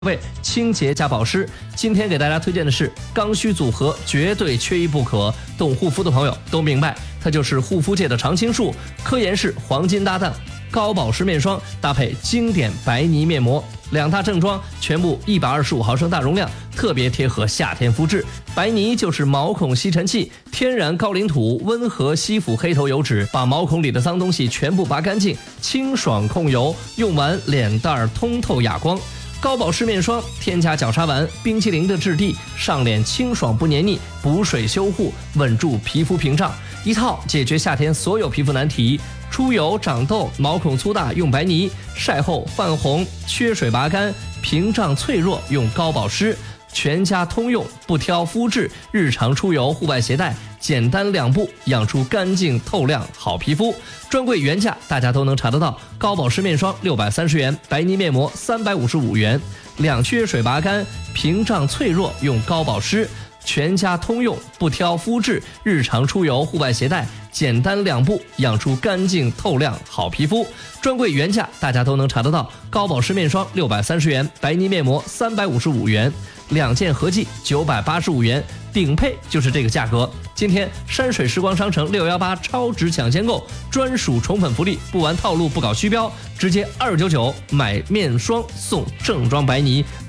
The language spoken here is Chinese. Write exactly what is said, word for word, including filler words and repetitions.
位清洁加保湿，今天给大家推荐的是刚需组合，绝对缺一不可。懂护肤的朋友都明白，它就是护肤界的常青树，科颜氏黄金搭档，高保湿面霜搭配经典白泥面膜，两大正装全部一百二十五毫升大容量，特别贴合夏天肤质。白泥就是毛孔吸尘器，天然高岭土，温和吸附黑头油脂，把毛孔里的脏东西全部拔干净，清爽控油，用完脸蛋通透哑光。高保湿面霜添加角鲨烷，冰淇淋的质地，上脸清爽不黏腻，补水修护，稳住皮肤屏障，一套解决夏天所有皮肤难题。出油、长痘、毛孔粗大用白泥，晒后泛红、缺水拔干、屏障脆弱用高保湿，全家通用，不挑肤质，日常出游、户外携带，简单两步养出干净透亮好皮肤。专柜原价大家都能查得到，高保湿面霜六百三十元，白泥面膜三百五十五元，两缺水拔干，屏障脆弱用高保湿，全家通用，不挑肤质，日常出游、户外携带，简单两步养出干净透亮好皮肤。专柜原价大家都能查得到，高保湿面霜六百三十元，白泥面膜三百五十五元，两件合计九百八十五元，顶配就是这个价格。今天山水时光商城六一八超值抢先购，专属宠粉福利，不玩套路不搞虚标，直接二九九买面霜送正装白泥。